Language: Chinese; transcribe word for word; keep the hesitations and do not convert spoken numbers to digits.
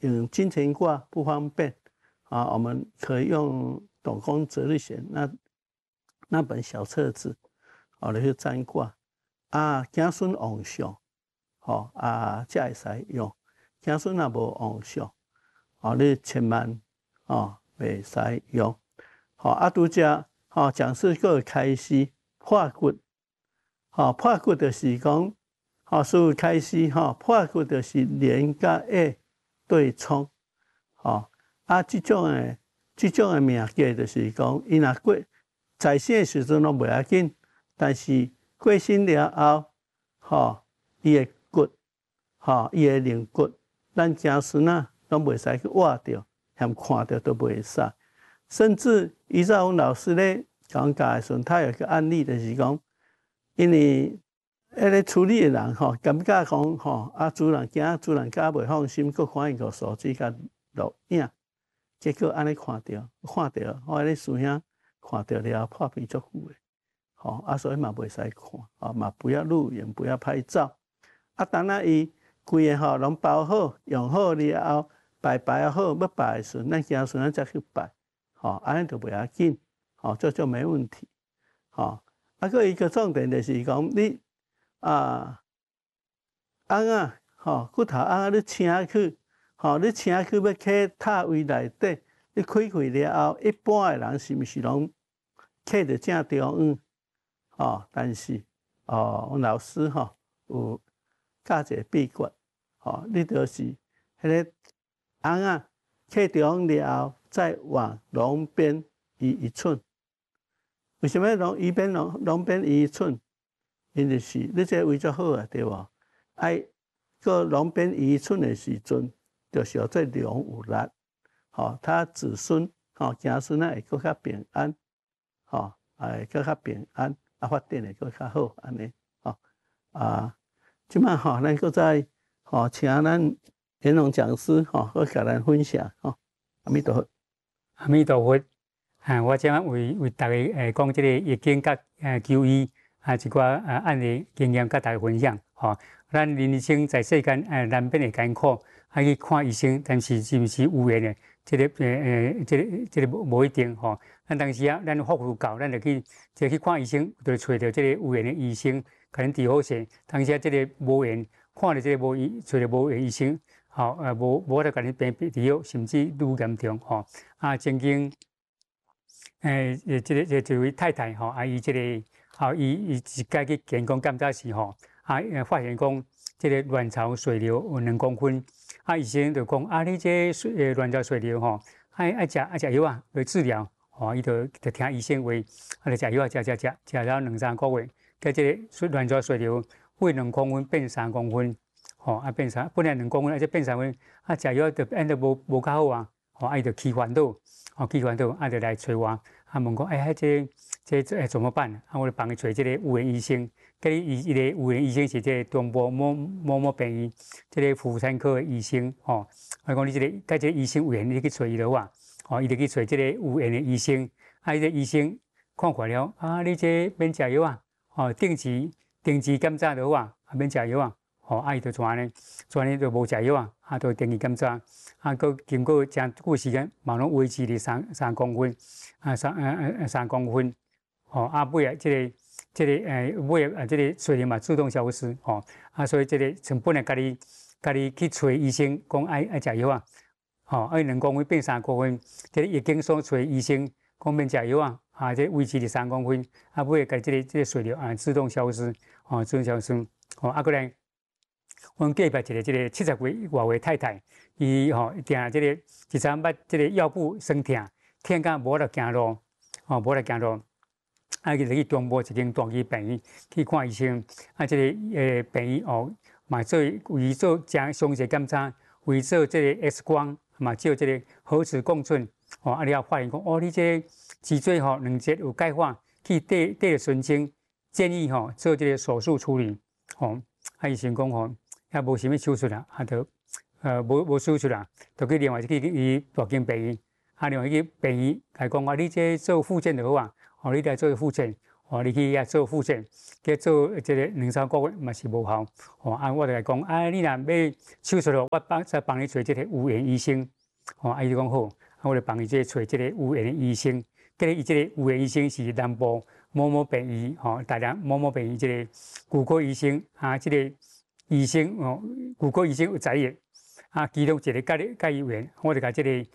用金钱卦不方便啊，我们可以用董公择日选那那本小册子，哦来去占卦啊，子孙旺相，吼啊才会使用。子孙若无旺相，哦你千万哦袂使用。吼啊拄则吼讲师个开始破骨，吼破骨就是讲。吼，所有开始吼，破骨就是连甲叶对冲，吼啊，即种诶，即种诶命格就是讲，伊若过在生诶时阵拢袂要紧，但是过身了后，吼，伊诶骨，吼，伊诶灵骨，咱子孙啊，拢袂使去挖着，嫌看着都袂使。甚至依照阮老师咧讲教诶时阵，他有个案例就是讲，因为迄个处理诶人吼，感觉讲吼啊，主人惊主人家袂放心，佫看伊个手机甲录影，结果安尼看着，看着，我迄个师兄看着了破皮足久诶，吼啊，所以嘛袂使看，啊嘛不要录影，不要拍照，啊，等下伊规个吼拢包好，用好了后，拜拜好，要拜诶时阵，咱子孙咱才去拜，吼，安尼就袂要紧，吼，这就没问题，吼，啊，佫一个重点就是讲你。啊，翁仔吼，骨头翁仔你请去，吼，你请去要去塔位内底，你开开了后，一般诶人是毋是拢刻着正中央？吼，但是哦，阮老师吼有教一个秘诀，吼，你就是迄个翁仔刻中央了后，再往龙边移一寸。为什么龙移边龙龙边移一寸？因就是你这为足好啊，对无？爱个龙边移寸的时阵，就是要这龙有力，吼，他子孙吼子孙啊会更较平安，吼，会更较平安，啊发展会更较好，安尼，吼啊，即摆吼咱搁再吼请咱炎龙讲师吼，去甲咱分享吼，阿弥陀佛， 阿弥陀佛，啊，我即摆为为大家诶讲即个易经甲诶求医。啊，一寡啊案例经验，甲大家分享吼。咱人生在世间，诶难免会艰苦，啊去看医生，但是是毋是有缘诶？即、這個诶诶，即、這個即、這個无一定吼。咱当时啊，咱福福够，咱就去就去看医生，就找到即个有缘诶医生，可能治好势。当时啊，即个无缘，看到即个无医，找到无缘医生，吼诶无无法度甲你病治好，甚至愈严重吼。啊，曾经诶诶，即、這個即、這個、位太太吼，啊伊即、這個。好，伊伊一家去健康检查时吼，啊，发现讲即个卵巢水流有两公分，啊，医生就讲啊，你这水卵巢水流吼，爱爱食爱食药啊来治疗，吼，伊就就听医生话，啊，就食药啊，食食食食了两三个月，甲即个水卵巢水流为两公分变三公分，吼，啊变三本来两公分，啊即变三公分，啊食药就变得无无较好啊，吼，啊伊就起烦恼，吼起烦恼，啊就来找我，啊问讲，哎，这。这这哎怎么办？啊，我就帮伊找这个有缘医生，这个医一个有缘医生是这个中部某某某病院，这个妇产科的医生吼。我讲你这个甲这个医生有缘，你去找伊的话，吼，伊就去找这个有缘的医生。啊，伊个医生看看了，啊，你这免食药啊，吼，定期定期检查的话，啊免食药啊，吼，啊伊就怎呢？怎呢就无食药啊，啊，就定期检查，啊，佮经过真久时间，嘛拢维持伫三三公分，啊三呃呃三公分。哦，啊，尾啊，即、這個、即、這個誒，尾啊，即、這個水流嘛自動消失，哦，啊，所以即、這個從本來家己家己去找醫生，講愛愛食藥啊，哦，啊，兩公分變三公分，即、這個已經所找醫生講免食藥啊，啊，即、這個、維持伫三公分，啊，尾啊，家即個即個水流啊自動消失，哦，自動消失，哦，啊，過來，阮隔壁一個即個七十幾外歲太太，伊吼定即個一陣捌即個腰部酸痛，痛到無得行路，哦，無得行路。啊，伊就去中部一間大醫病院去看醫生，啊，即、這個誒病院哦，嘛做為做正詳細檢查，為做即個 X 光，嘛照即個核磁共振，哦，啊，了發現講，哦，你這個脊椎吼兩節有鈣化，去對對着神經，建議吼做即個手術處理，吼、哦，啊，醫生講吼，也無啥物手術啦，啊，就呃無無手術啦，就去另外去伊大間病院，啊，另外去病院來講話，你這做復健就好啊。哦，你來做復健， 哦，你去遐做复诊，去做即个两三个月嘛是无效，哦，啊，我就来讲，啊，你若要手术咯，我帮再帮你找即个有缘医生，哦，啊，伊就讲好，啊，我就帮伊即个找即个有缘的医生，今日伊即个有缘医生是南部某某病院，吼、哦，大量某某病院即个骨科医生，啊，即、这个医生哦，骨科医生有在业，啊，其中一个甲你甲伊有缘，我就甲即、这个。